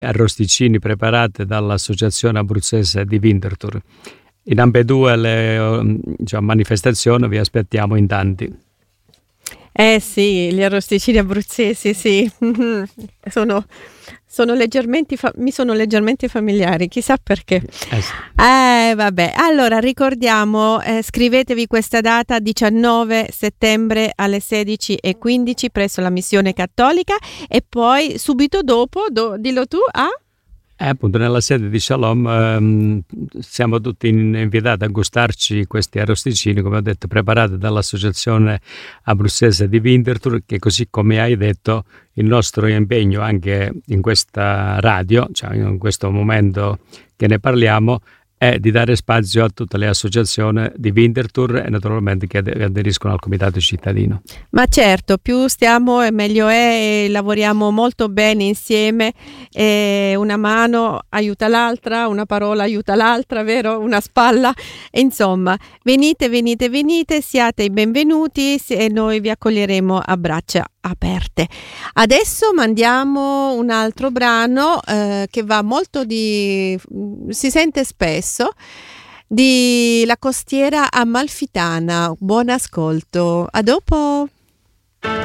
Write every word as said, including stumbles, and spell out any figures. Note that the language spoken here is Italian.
arrosticini preparate dall'Associazione Abruzzese di Winterthur. In ambedue le diciamo, manifestazioni vi aspettiamo in tanti. Eh sì, gli arrosticini abruzzesi, sì, sono, sono leggermente fa- mi sono leggermente familiari, chissà perché. Eh sì. Eh vabbè, allora ricordiamo, eh, scrivetevi questa data, diciannove settembre alle sedici e quindici presso la Missione Cattolica, e poi subito dopo, do, dillo tu, a... Eh, appunto nella sede di Shalom ehm, siamo tutti invitati a gustarci questi arrosticini, come ho detto, preparati dall'Associazione Abruzzese di Winterthur, che così come hai detto il nostro impegno anche in questa radio, cioè in questo momento che ne parliamo, è di dare spazio a tutte le associazioni di Winterthur e naturalmente che aderiscono al comitato cittadino. Ma certo, più stiamo e meglio è, e lavoriamo molto bene insieme, e una mano aiuta l'altra, una parola aiuta l'altra, vero? Una spalla, e insomma, venite, venite, venite, siate i benvenuti e noi vi accoglieremo a braccia aperte. Adesso mandiamo un altro brano eh, che va molto di... si sente spesso, di La Costiera Amalfitana. Buon ascolto, a dopo.